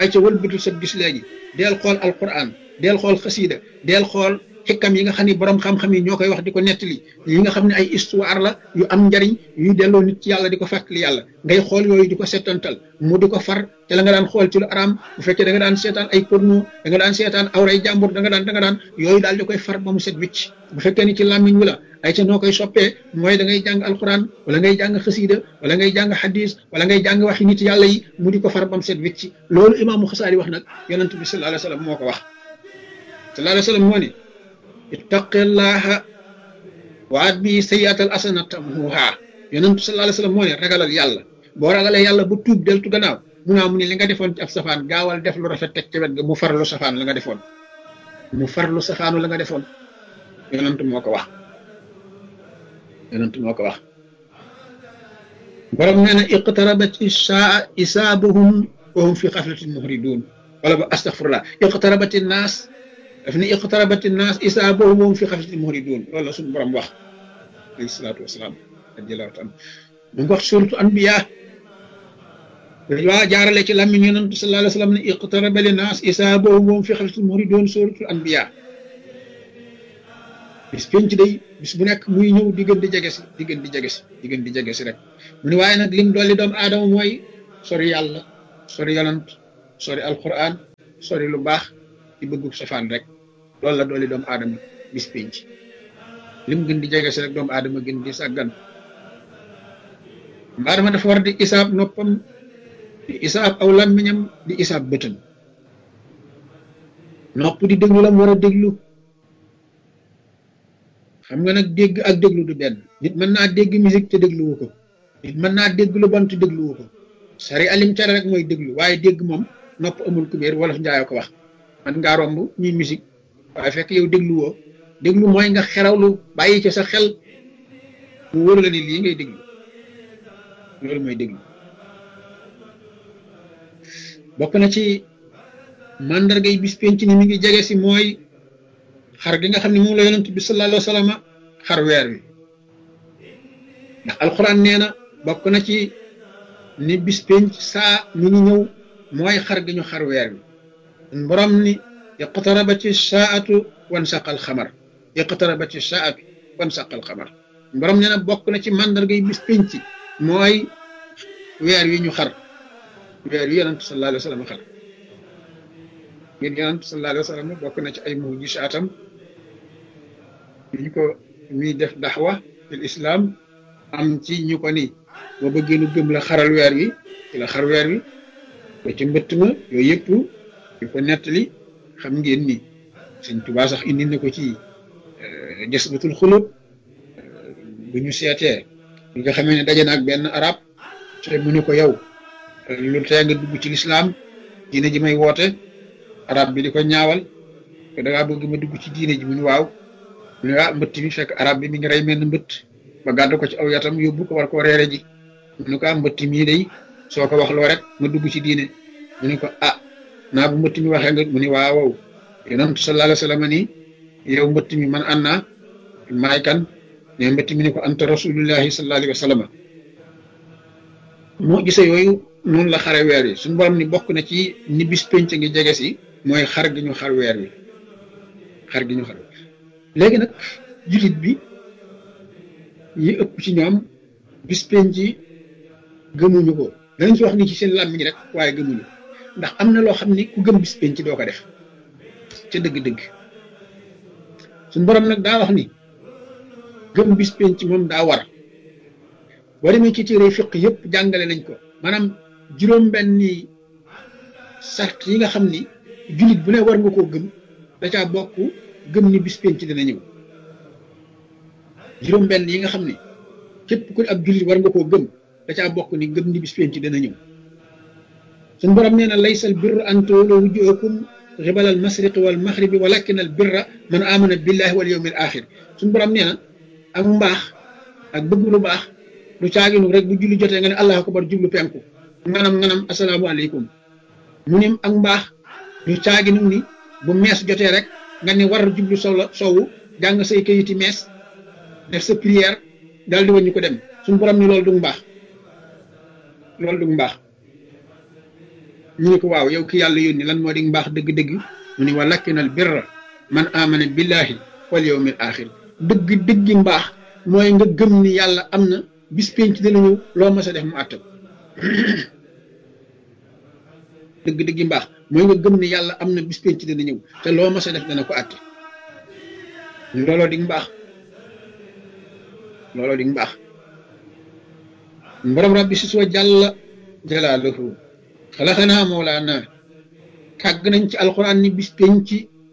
ay ca wëlbatul sa gis léegi deel xool alquran deel xool xasiida deel xool xikam yi nga xam ne borom xam-xam yi ñoo koy wax di ko nettali yi nga xam ne ay histoire la yu am njariñ yuy delloo nit ci yàlla di ko fàttali yàlla ngay xool yooyu di ko settantal mu di ko far te la nga daan xool ci lu araam bu fekkee da nga daan seetaan ay porno da nga daan seetaan awray jàmbur da nga daan da nga daan yooyu daal di koy far ba mu set wicc bu fekkee ni ci làmmiñ wi la ay ca noo koy soppee mooy da ngay jàng alquran wala ngay jàng xasiida wala ngay jàng hadis wala ngay jàng waxi nit yàlla yi mu di ko far ba mu set wicc loolu imaamu Xasaali wax nag yonent bi sallallahu alayhi wa sallam moo ko wax sallallahu alayhi wa sallam moo ne ittaqillaha waat bi sayyiatal asana tamhuha yonent sallallahu alayhi wa sallam moo ne ragalal yàlla boo ragalee yàlla bu tuub deltu gannaaw mu naa mu ne li nga defoon ci ab safaan gaawal def lu rafet teg ci wet ga mu farlu safaan la nga defoon mu farlu safaanu la nga defoon yonent moo ko wax yonent moo ko wax borom nee na iqtarabat isaa isaabuhum wa hum fi xaflatin muhridun wala ba astaghfirullah iqtarabat innaas daf ne iqtarabat innaas isaabuhum wa hum fi xaflatin muhridun loolu la suñu borom wax alayhi salaatu wasalaam radiyallahu taala mu ngi wax suratu anbiya waa jaarale ci làmmiñ yonent sallallahu alayhi wa sallam ne iqtaraba linnaas isaabuhum wa hum fi xaflatin muhridun suratu anbiya bis penc day bis bu nekk muy ñëw di gën di jege si di gën di jege si di gën di jege si rek mu ne waaye nag lim dolli doomu aadama mooy sori yàlla sori yonant sori alquran sori lu baax di bëggu safaan rek loolu la dolli doomu aadama bis penc lim gën di jege si rek doomu aadama gën di sàggan doomu aadama dafa war di isaab noppam di isaab aw làmmiñam di isaab bëtam nopp di déglu la mu war a déglu xam nga nag dégg ak déglu du benn nit mën naa dégg musique te dégluwu ko nit mën naa dégg lu bon te dégluwu ko sari alim tere rek mooy déglu waaye dégg moom nopp amul kubéer wolof njaayoo ko wax man ngaa romb ñuy musique waaye fekk yow dégluwoo déglu mooy nga xerawlu bàyyi ci sa xel mu wóor la ni lii ngay déglu loolu mooy déglu bokk na ci mandargay bis penc ni mi ngi jege si mooy xar gi nga xam ne moom la yonent bi sallallahu alayhi wa sallam xar weer wi ndax alquran nee na bokk na ci ni bis penc saa mi ngi ñëw mooy xar gi ñu xar weer wi borom ni iqtarabati saatu wansaqal xamar iqtarabati saatu wansaqal xamar borom nee na bokk na ci mandargay bis penc mooy weer wi ñu xar weer wi yonent sallallahu alayhi wa sallam xar ngeen yonent sallallahu alayhi wa sallam bokk na ci ay mujisaatam ñu ko muy def daxwa fil islam am ci ñu ko ni boo bëggee nu gëm la xaral weer wi ci la xar weer wi ba ci mbëtt ma yooyu yëpp yu ko nettali xam ngeen ni Sëñ Tuubaa sax indi na ko ci Jasbatul Xulub bu ñu seetee bi nga xamee ne daje na ak benn arab te mu ne ko yow lu tee nga dugg ci lislaam diine ji may woote arab bi di ko ñaawal ko da ngaa bëgg ma dugg ci diine ji mu ne waaw mu ne ah mbëtt mi fekk arab bi mi ngi rey mel ne mbëtt ba gàddu ko ci aw yatam yóbbu ko war koo reere ji mu ne ko ah mbëtt mii day soo ko wax loo rek ma dugg ci diine mu ne ko ah naa bu mbëtt mi waxee nga mu ne waaw wow yonent sallallahu alayhi wa sallam ni yow mbëtt mi man an naa maay kan ne mbëtt mi ne ko anta rasulullahi sallallahu alayhi wa sallam moo gise yooyu noonu la xare weer yi suñu borom ni bokk na ci ni bis penc ngi jege si mooy xar gi ñu xar weer wi xar gi ñu xar léegi nag jullit bi yi ëpp ci ñoom bis penc gëmuñu ko danañ ci wax ni ci seen làmmiñ rek waaye gëmuñu ndax am na loo xam ni ku gëm bis penc doo ko def ca dëgg-dëgg suñu borom nag daa wax ni gëm bis penc moom daa war boo demee ci téere fiq yëpp jàngale nañ ko maanaam juróom-benni sart yi nga xam ni jullit bu ne war nga koo gëm da caa bokk gëm ni bis penc dina ñëw juróom-benn yi nga xam ni képp ku ab jullit war nga koo gëm da caa bokk ni gëm ni bis penc dina ñëw suñu borom nee na laysal birra an tuwallu wujuhakum qibala al mashriqi wal maghribi walakin al birra man amana billahi wal yawmil axir suñu borom nee na ak mbaax ak bëgg lu baax du caaginu rek bu julli jotee nga ne allahu akbar jublu penku nganam nganam asalaamaaleykum mu ne ak mbaax du caaginu ni bu mees jotee rek nga ne war jublu sow la sowu jàng say kayiti mees def sa prière daal di wàññi ko dem suñu borom ni loolu du mbaax loolu du mbaax ñu ne ko waaw yow ki yàlla yónni lan moo di mbaax dëgg-dëgg mu ni walakinal birra man amana billahi wal yawmil axir dëgg dëggi mbaax mooy nga gëm ni yàlla am na bis penc dina ñëw loo mas a def mu àttal dëgg dëggi mbaax mooy nga gëm ni yàlla am na bis penc dina ñëw te loo mas a def dana ko àtte looloo di mbaax looloo di mbaax borom rabbi si soo jàll jalaaluhu xalaxanaa mawlaana tàgg nañ ci alquran ni bis penc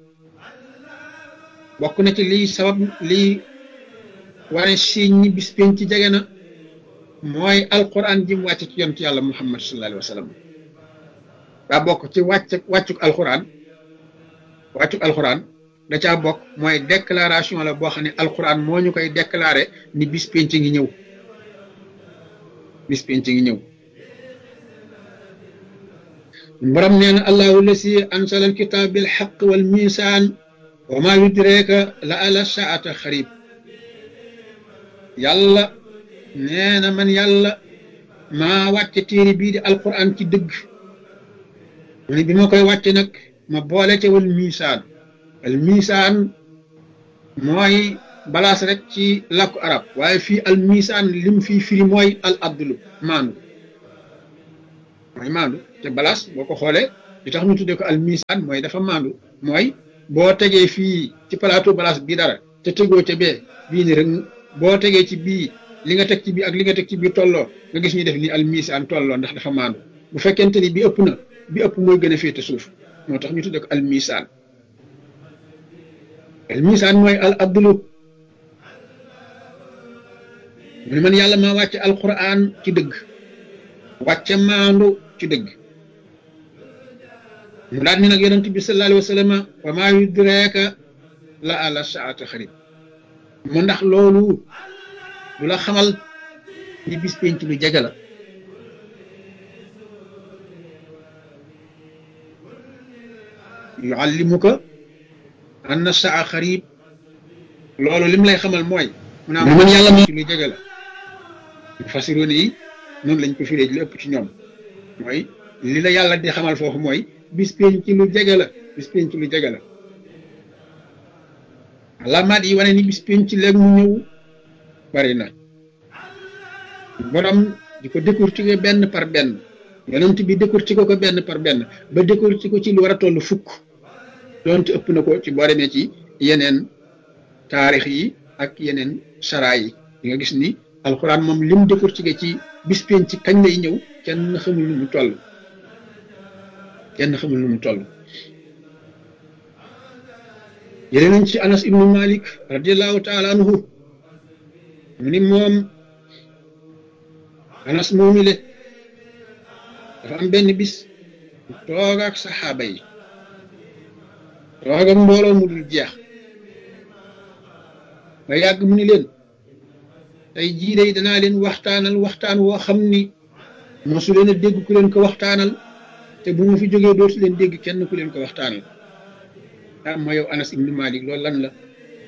bokk na ci lii sabab lii wane siiñ ñi bis penc jege na mooy alquran ji mu wàcc ci yonent yàlla muhammad sallallahu alayhi wa sallam daa bokk ci wàcc wàccuk alquran wàccuk alquran da caa bokk mooy déclaration la boo xam ne alquran moo ñu koy déclaré ni bis penc ngi ñëw bis penc ngi ñëw borom nee na allahu lasi ansala alkitab bil haqq wal misaan wa ma yudrika la ala saata xarib yàlla nee na man yàlla maa wàcce téere bii di alquran ci dëgg mu ne bi ma koy wàcce nag ma boole ca wal misaan al misaan mooy balaas rek ci làkku arab waaye fii al misaan lim fii firi mooy al abdulu maandu mooy maandu te balaas boo ko xoolee li tax ñu tuddee ko al misaan mooy dafa maandu mooy boo tegee fii ci plateau balaas bii dara te tegoo ca bee bii ni rek boo tegee ci bii li nga teg ci bii ak li nga teg ci bii tolloo nga gis ñu def ni al misaan tolloo ndax dafa maandu bu fekkente ni bi ëpp na bi ëpp mooy gën a féete suuf moo tax ñu tuddee ko al misaan al misaan mooy al abdulu mu ne man yàlla maa wàcce alquran ci dëgg wàcce maandu ci dëgg mu daal ni nag yonent bi sallallahu alayhi wa sallam wa maa yudreeka la ala saata xarib mu ndax loolu du la xamal ni bis penc lu jege la yuallimuka anna saa xarib loolu lim lay xamal mooy mu naa man yàlla moo lu jege la fasiroon yi noonu lañ ko firee lu ëpp ci ñoom mooy li la yàlla di xamal foofu mooy bis penc lu jege la bis penc lu jege la alaamaat yi wane ni bis penc léegi mu ñëw bari na borom di ko décortiquer benn par benn yonent bi décortiquer ko benn par benn ba décortiquer ko ci lu war a toll fukk doonte ëpp na ko ci boo demee ci yeneen taarix yi ak yeneen sara yi di nga gis ni alxuraan moom lim décortiquer ci bis penc kañ lay ñëw kenn xamul lu mu toll kenn xamul lu mu toll jëlee nañ ci anas ibnu malik radiallahu taala anhu mu ni moom anas moomi le dafa am benn bis toog ak saxaaba yi toog ak mbooloo mu dul jeex ba yàgg mu ni leen tey jii day danaa leen waxtaanal waxtaan woo xam ni mosu leen a dégg ku leen ko waxtaanal te bu ma fi jógee dootu leen dégg kenn ku leen ko waxtaanal ah ma yow anas ibnu malik loolu lan la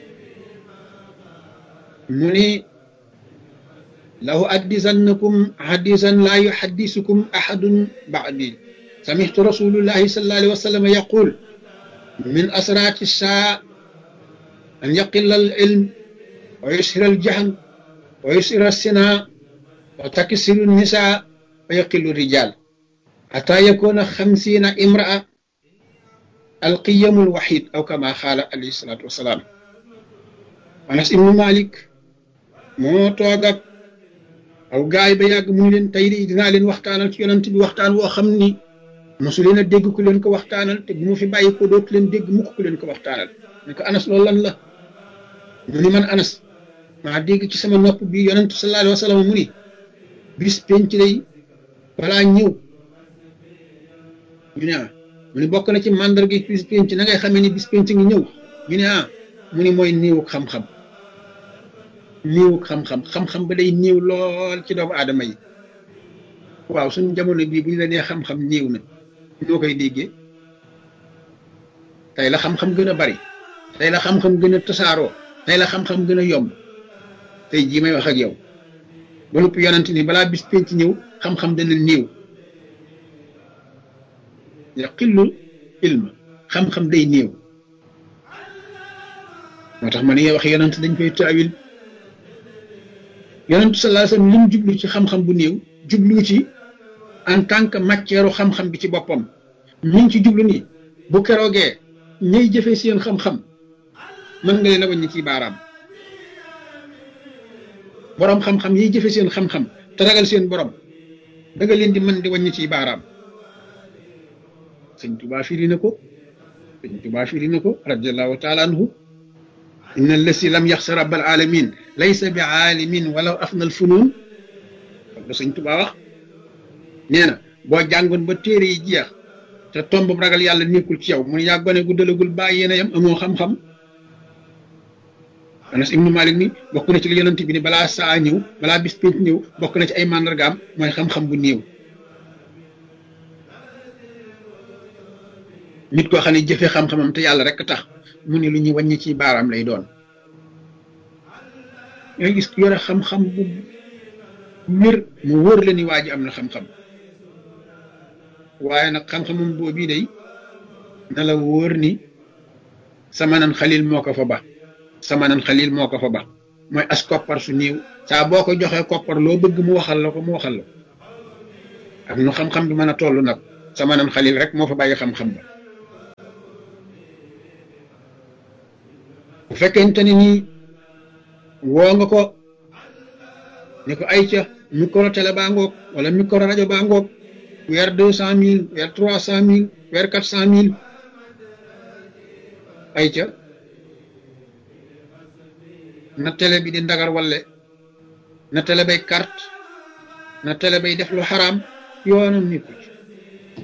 mu ni la uhaddizannakum hadisan la yuhaddisukum ahadun ba'di samihtu rasulullahi sallallahu alayhi wa sallam yaqul min asrati saa an yaqilla al ilm wa yusira al jahl wa yusira sina wa taksiru nisa wa yaqillu rijal hatta yakuna xamsina imraa alqiyamul wahid aw kama xaala alayhi salatu wasalaam anas ibnu malik moo toog ak aw gaay ba yàgg mu ngi leen tey de dinaa leen waxtaanal ci yonent bi waxtaan woo xam ni mosu leen a dégg ku leen ko waxtaanal te bu ma fi bàyyi ko dootu leen dégg mukk ku leen ko waxtaanal ne ko anas loolu lan la mu ni man anas maa dégg ci sama nopp bi yonent sallallahu alayhi wa sallam mu ni bis penc lay balaa ñëw ñu ne ah mu ni bokk na ci màndarga bis penc na ngay xamee ni bis penc ngi ñëw ñu ne ah mu ni mooy néewuk xam-xam néewuk xam-xam xam-xam ba day néew lool ci doomu aadama yi waaw suñu jamono bii bu ñu la nee xam-xam néew na ñoo koy déggee tey la xam-xam gën a bari tey la xam-xam gën a tasaaroo tey la xam-xam gën a yomb tey jii may wax ak yow ba noppi yonent ni balaa bis penc ñëw xam-xam dana néew yaqillu ilma xam-xam day néew moo tax ma ne wax yonent dañ koy taawil yonent sallallahu alayhi wasallam li mu jublu ci xam-xam bu néew jublu ci en tant que matière xam-xam bi ci boppam ñu ngi ci jublu ni bu keroogee ñay jëfee seen xam-xam mën nga leen a wàññi ci baaraam borom xam-xam yiy jëfe seen xam-xam te ragal seen borom da nga leen di mën di wàññi ci baaraam sëñ Tuubaa firi na ko sëñ Tuubaa firi na ko radiyallahu taala anhu inna allasi lam yaxsa rabbal alamin laysa bi aalimin walaw afna al funun da sëñ Tuubaa wax nee na boo jàngoon ba téere yi jeex te tomb ragal yàlla nekkul ci yow mun yaa gone gu dalagul bàyyi yéen a yam amoo xam-xam Anas ibnu Malik ni bokk na ci li yonent bi ni balaa saa ñëw balaa bis pénc ñëw bokk na ci ay màndargaam mooy xam-xam bu néew nit koo xam ne jëfee xam-xamam te yàlla rek tax mu ne lu ñuy wàññi ci baaraam lay doon ngay gis yore xam-xam bu wér mu wóor la ni waa ji am na xam-xam waaye nag xam-xamam boobu day na la wóor ni samanan xalil moo ko fa ba samanan xalil moo ko fa ba mooy as koppar su néew saa boo ko joxee koppar loo bëgg mu waxal la ko mu waxal la ak nu xam-xam bi mën a toll nag samanan xalil rek moo fa bàyyi xam-xam ba bu fekkente ni nii woo nga ko ne ko ay ca micro télé baa ngoog wala micro rajo baa ngoog weer deux cent mille weer trois cent mille weer quatre cent mille ay ca na télé bi di ndagar walle na télé bay carte na télé bay def lu xaraam yoonam nekku ci